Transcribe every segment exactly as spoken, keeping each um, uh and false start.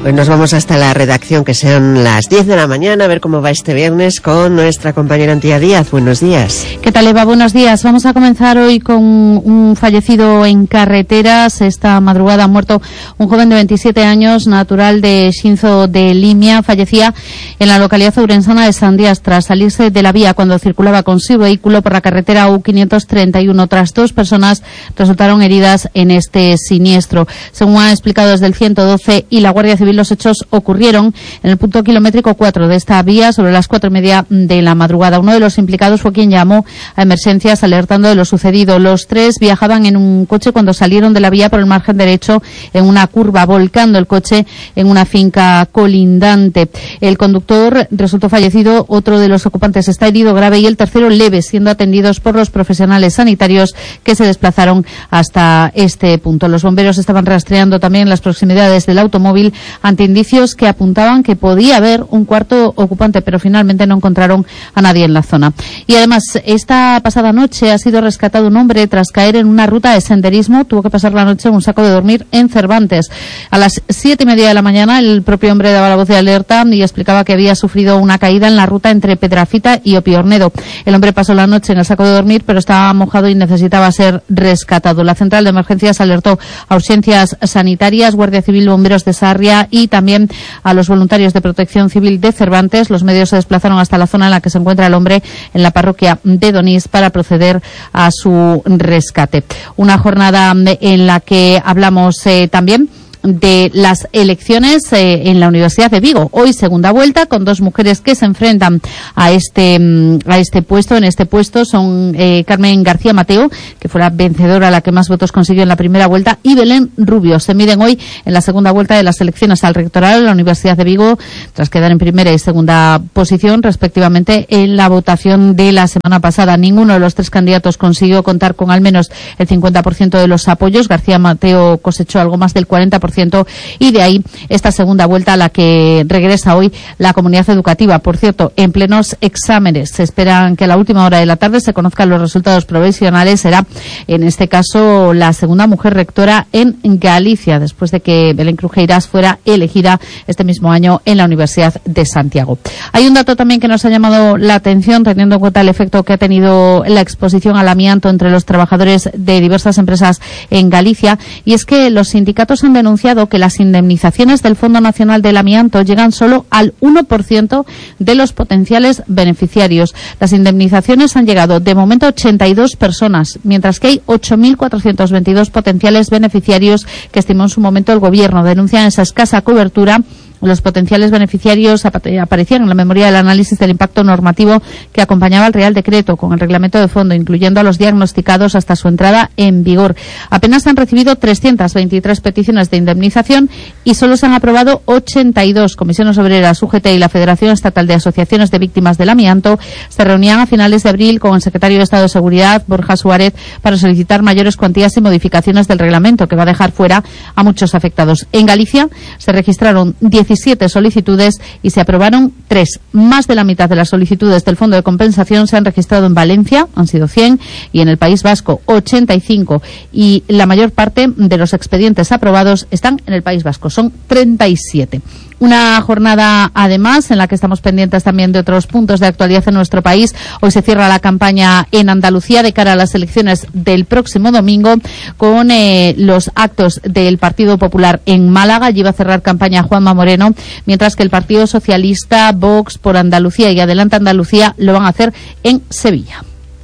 Pues nos vamos hasta la redacción, que sean las diez de la mañana, a ver cómo va este viernes con nuestra compañera Antía Díaz. Buenos días. ¿Qué tal, Eva? Buenos días. Vamos a comenzar hoy con un fallecido en carreteras. Esta madrugada ha muerto un joven de veintisiete años, natural de Xinzo de Limia. Fallecía en la localidad ourensana de Sandías tras salirse de la vía cuando circulaba con su vehículo por la carretera U quinientos treinta y uno. Otras dos personas resultaron heridas en este siniestro. Según han explicado desde el ciento doce y la Guardia Civil, los hechos ocurrieron en el punto kilométrico cuatro de esta vía sobre las cuatro y media de la madrugada. Uno de los implicados fue quien llamó a emergencias alertando de lo sucedido. Los tres viajaban en un coche cuando salieron de la vía por el margen derecho en una curva, volcando el coche en una finca colindante. El conductor resultó fallecido, otro de los ocupantes está herido grave y el tercero leve, siendo atendidos por los profesionales sanitarios que se desplazaron hasta este punto. Los bomberos estaban rastreando también las proximidades del automóvil ante indicios que apuntaban que podía haber un cuarto ocupante, pero finalmente no encontraron a nadie en la zona. Y además, esta pasada noche ha sido rescatado un hombre tras caer en una ruta de senderismo. Tuvo que pasar la noche en un saco de dormir en Cervantes. A las siete y media de la mañana, el propio hombre daba la voz de alerta y explicaba que había sufrido una caída en la ruta entre Pedrafita y Opiornedo. El hombre pasó la noche en el saco de dormir, pero estaba mojado y necesitaba ser rescatado. La central de emergencias alertó a urgencias sanitarias, Guardia Civil, bomberos de Sarria y también a los voluntarios de Protección Civil de Cervantes. Los medios se desplazaron hasta la zona en la que se encuentra el hombre, en la parroquia de Donís, para proceder a su rescate. Una jornada en la que hablamos eh, también de las elecciones eh, en la Universidad de Vigo. Hoy segunda vuelta con dos mujeres que se enfrentan a este a este puesto. En este puesto son eh, Carmen García Mateo, que fue la vencedora, la que más votos consiguió en la primera vuelta, y Belén Rubio. Se miden hoy en la segunda vuelta de las elecciones al rectorado de la Universidad de Vigo, tras quedar en primera y segunda posición respectivamente en la votación de la semana pasada. Ninguno de los tres candidatos consiguió contar con al menos el cincuenta por ciento de los apoyos. García Mateo cosechó algo más del cuarenta por ciento, y de ahí esta segunda vuelta a la que regresa hoy la comunidad educativa. Por cierto, en plenos exámenes se esperan que a la última hora de la tarde se conozcan los resultados provisionales. Será en este caso la segunda mujer rectora en Galicia, después de que Belén Crujeiras fuera elegida este mismo año en la Universidad de Santiago. Hay un dato también que nos ha llamado la atención, teniendo en cuenta el efecto que ha tenido la exposición al amianto entre los trabajadores de diversas empresas en Galicia, y es que los sindicatos han denunciado que las indemnizaciones del Fondo Nacional del Amianto llegan solo al uno por ciento de los potenciales beneficiarios. Las indemnizaciones han llegado de momento a ochenta y dos personas, mientras que hay ocho mil cuatrocientos veintidós potenciales beneficiarios que estimó en su momento el Gobierno. Denuncian esa escasa cobertura. Los potenciales beneficiarios aparecían en la memoria del análisis del impacto normativo que acompañaba al Real Decreto con el reglamento de fondo, incluyendo a los diagnosticados hasta su entrada en vigor. Apenas han recibido trescientas veintitrés peticiones de indemnización y solo se han aprobado ochenta y dos. Comisiones Obreras, U G T y la Federación Estatal de Asociaciones de Víctimas del Amianto se reunían a finales de abril con el secretario de Estado de Seguridad, Borja Suárez, para solicitar mayores cuantías y modificaciones del reglamento, que va a dejar fuera a muchos afectados. En Galicia se registraron diecisiete solicitudes y se aprobaron tres. Más de la mitad de las solicitudes del Fondo de Compensación se han registrado en Valencia, han sido cien, y en el País Vasco ochenta y cinco, y la mayor parte de los expedientes aprobados están en el País Vasco, son treinta y siete. Una jornada, además, en la que estamos pendientes también de otros puntos de actualidad en nuestro país. Hoy se cierra la campaña en Andalucía de cara a las elecciones del próximo domingo con eh, los actos del Partido Popular en Málaga. Allí va a cerrar campaña Juanma Moreno, mientras que el Partido Socialista, Vox por Andalucía y Adelante Andalucía lo van a hacer en Sevilla.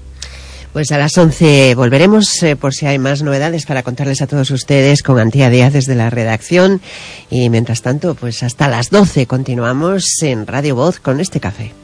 Pues a las once volveremos eh, por si hay más novedades para contarles a todos ustedes con Antía Díaz desde la redacción. Y mientras tanto, pues hasta las doce continuamos en Radio Voz con este café.